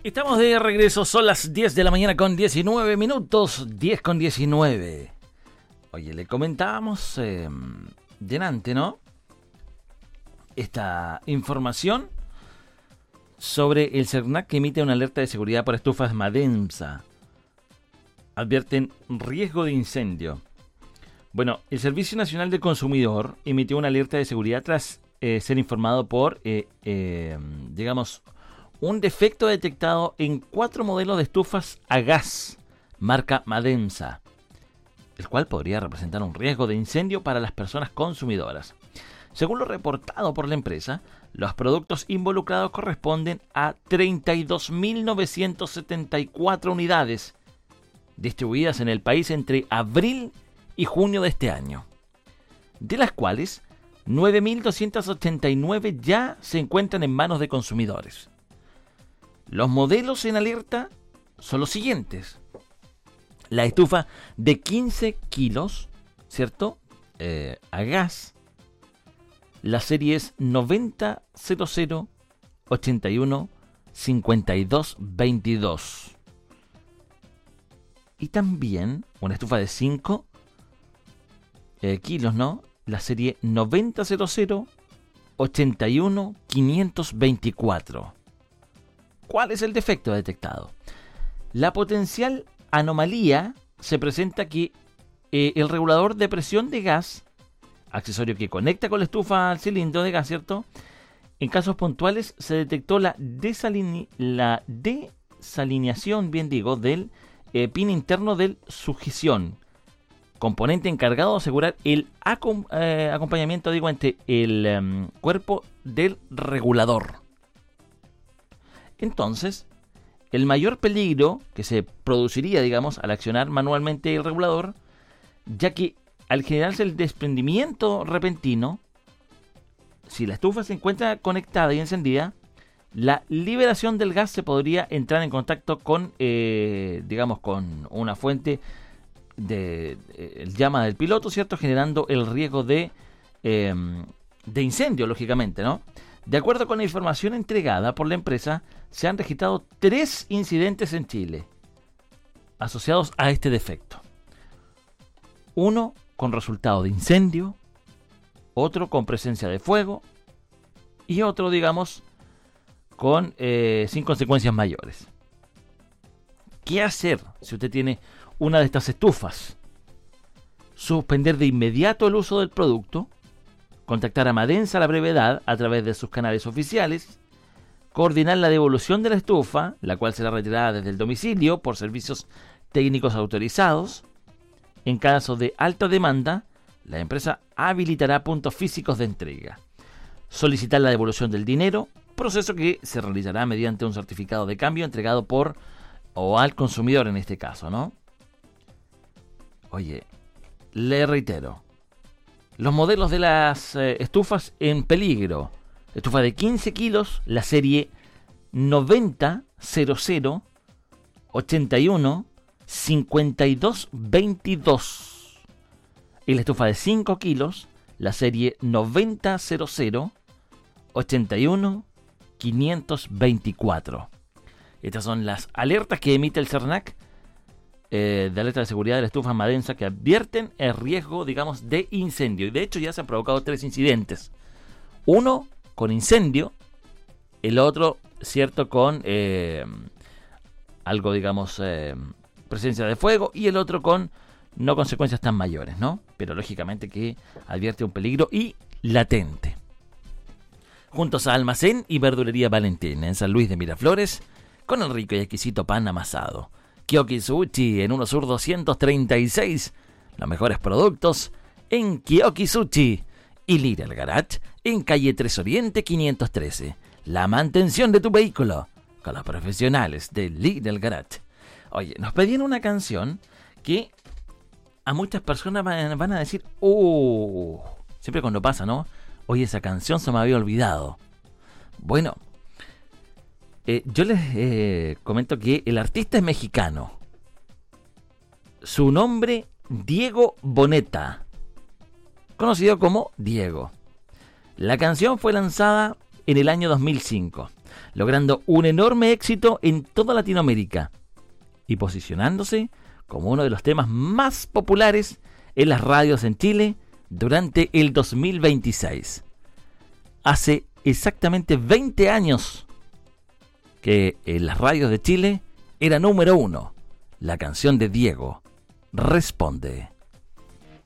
Estamos de regreso, son las 10 de la mañana con 19 minutos, 10 con 19. Oye, le comentábamos delante, ¿no? Esta información sobre el CERNAC que emite una alerta de seguridad por estufas Madensa. Advierten riesgo de incendio. Bueno, el Servicio Nacional del Consumidor emitió una alerta de seguridad tras ser informado por, un defecto detectado en 4 modelos de estufas a gas, marca Madensa, el cual podría representar un riesgo de incendio para las personas consumidoras. Según lo reportado por la empresa, los productos involucrados corresponden a 32.974 unidades, distribuidas en el país entre abril y junio de este año, de las cuales 9.289 ya se encuentran en manos de consumidores. Los modelos en alerta son los siguientes. La estufa de 15 kilos, ¿cierto? A gas. La serie es 9000 81 52 22. Y también una estufa de 5 kilos, ¿no? La serie 9000 81 524. ¿Cuál es el defecto detectado? La potencial anomalía se presenta que el regulador de presión de gas, accesorio que conecta con la estufa al cilindro de gas, ¿cierto? En casos puntuales se detectó la desalineación, del pin interno del sujeción, componente encargado de asegurar el acompañamiento, entre el cuerpo del regulador. Entonces, el mayor peligro que se produciría, al accionar manualmente el regulador, ya que al generarse el desprendimiento repentino, si la estufa se encuentra conectada y encendida, la liberación del gas se podría entrar en contacto con, con una fuente de llama del piloto, ¿cierto? Generando el riesgo de incendio, lógicamente, ¿no? De acuerdo con la información entregada por la empresa, se han registrado 3 incidentes en Chile asociados a este defecto. Uno con resultado de incendio, otro con presencia de fuego y otro, con sin consecuencias mayores. ¿Qué hacer si usted tiene una de estas estufas? Suspender de inmediato el uso del producto, contactar a Madensa a la brevedad a través de sus canales oficiales, coordinar la devolución de la estufa, la cual será retirada desde el domicilio por servicios técnicos autorizados. En caso de alta demanda, la empresa habilitará puntos físicos de entrega. Solicitar la devolución del dinero, proceso que se realizará mediante un certificado de cambio entregado por o al consumidor en este caso, ¿no? Oye, le reitero, los modelos de las estufas en peligro. Estufa de 15 kilos, la serie 9000 81 52 22. Y la estufa de 5 kilos, la serie 9000 81 524. Estas son las alertas que emite el CERNAC de alerta de seguridad de la estufa Madensa, que advierten el riesgo, de incendio. Y de hecho ya se han provocado 3 incidentes. Uno con incendio, el otro, cierto, con presencia de fuego, y el otro con no consecuencias tan mayores, ¿no? Pero lógicamente que advierte un peligro y latente. Juntos a Almacén y Verdulería Valentín en San Luis de Miraflores, con el rico y exquisito pan amasado. Kiyoki Sushi en 1 Sur 236. Los mejores productos en Kiyoki Sushi. Y Lidl Garage en calle 3 Oriente 513. La mantención de tu vehículo con los profesionales de Lidl Garage. Oye, nos pedían una canción que a muchas personas van a decir, siempre cuando pasa, ¿no? Oye, esa canción se me había olvidado. Bueno, yo les comento que el artista es mexicano. Su nombre, Diego Boneta, conocido como Diego. La canción fue lanzada en el año 2005. logrando un enorme éxito en toda Latinoamérica y posicionándose como uno de los temas más populares en las radios en Chile durante el 2026. Hace exactamente 20 años que en las radios de Chile era número 1 la canción de Diego, Responde.